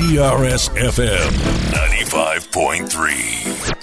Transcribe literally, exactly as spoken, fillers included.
T R S F M ninety-five point three.